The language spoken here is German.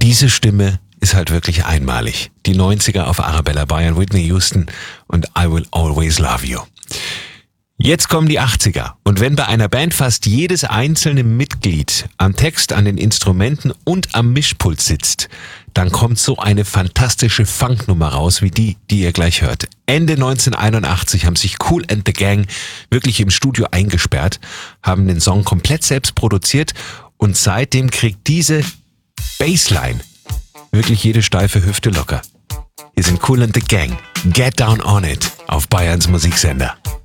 Diese Stimme ist halt wirklich einmalig. Die 90er auf Arabella Bayern, Whitney Houston und I Will Always Love You. Jetzt kommen die 80er. Und wenn bei einer Band fast jedes einzelne Mitglied am Text, an den Instrumenten und am Mischpult sitzt, dann kommt so eine fantastische Funknummer raus, wie die ihr gleich hört. Ende 1981 haben sich Kool and the Gang wirklich im Studio eingesperrt, haben den Song komplett selbst produziert und seitdem kriegt diese Bassline wirklich jede steife Hüfte locker. Hier sind Kool and the Gang. Get Down On It auf Bayerns Musiksender.